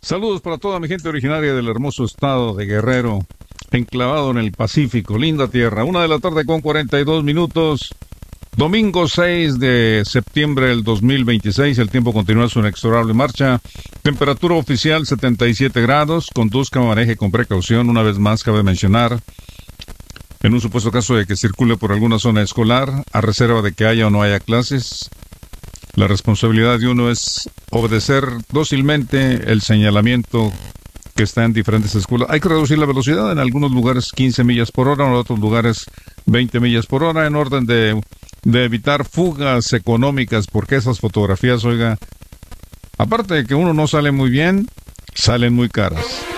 Saludos para toda mi gente originaria del hermoso estado de Guerrero, enclavado en el Pacífico, linda tierra. 1 de la tarde con 42 minutos, domingo 6 de septiembre del 2026. El tiempo continúa su inexorable marcha. Temperatura oficial 77 grados. Conduzca, maneje con precaución. Una vez más, cabe mencionar, en un supuesto caso de que circule por alguna zona escolar, a reserva de que haya o no haya clases, la responsabilidad de uno es obedecer dócilmente el señalamiento que está en diferentes escuelas. Hay que reducir la velocidad, en algunos lugares 15 millas por hora, en otros lugares 20 millas por hora, en orden de evitar fugas económicas, porque esas fotografías, oiga, aparte de que uno no sale muy bien, salen muy caras.